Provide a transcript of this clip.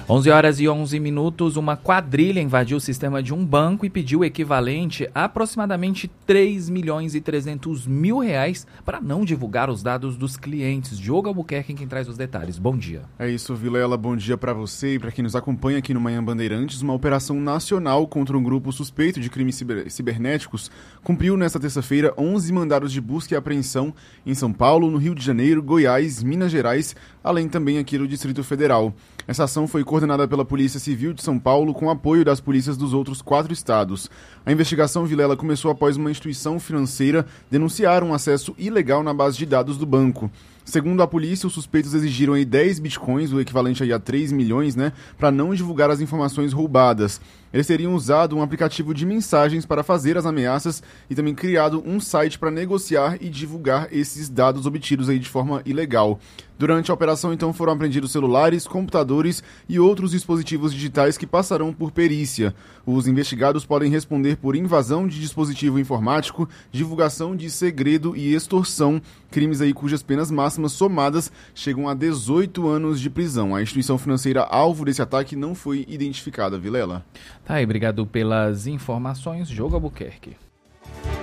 11h11, uma quadrilha invadiu o sistema de um banco e pediu o equivalente a aproximadamente R$3.300.000 para não divulgar os dados dos clientes. Diogo Albuquerque, quem traz os detalhes. Bom dia. É isso, Vilela. Bom dia para você e para quem nos acompanha aqui no Manhã Bandeirantes. Uma operação nacional contra um grupo suspeito de crimes cibernéticos cumpriu nesta terça-feira 11 mandados de busca e apreensão em São Paulo, no Rio de Janeiro, Goiás, Minas Gerais, além também aqui do Distrito Federal. Essa ação foi coordenada pela Polícia Civil de São Paulo com apoio das polícias dos outros 4 estados. A investigação, Vilela, começou após uma instituição financeira denunciar um acesso ilegal na base de dados do banco. Segundo a polícia, os suspeitos exigiram aí 10 bitcoins, o equivalente aí a 3 milhões, para não divulgar as informações roubadas. Eles teriam usado um aplicativo de mensagens para fazer as ameaças e também criado um site para negociar e divulgar esses dados obtidos aí de forma ilegal. Durante a operação, então, foram apreendidos celulares, computadores e outros dispositivos digitais que passarão por perícia. Os investigados podem responder por invasão de dispositivo informático, divulgação de segredo e extorsão, crimes aí cujas penas máximas somadas chegam a 18 anos de prisão. A instituição financeira alvo desse ataque não foi identificada, Vilela. Tá aí, obrigado pelas informações, Diogo Albuquerque.